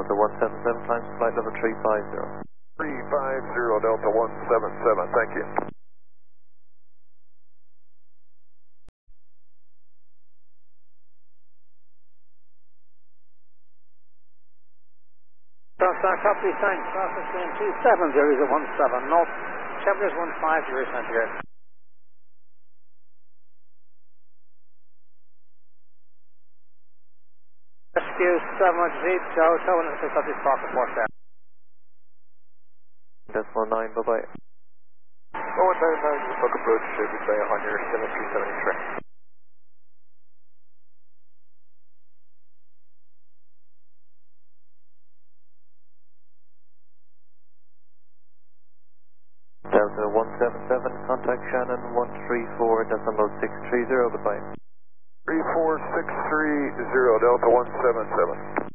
Delta 177, climb to flight level 350. 350 Delta 177, thank you. Southside copy, thanks. Southwest wind 270 is at 17 north, temperatures 15 degrees centigrade. Rescue 718, Joe, Tower 6 at this park report there. Decimal 9, bye-bye. 199, book approach, should be say on your 7373. Delta 177, contact Shannon 134.630, goodbye. 34630 Delta 177.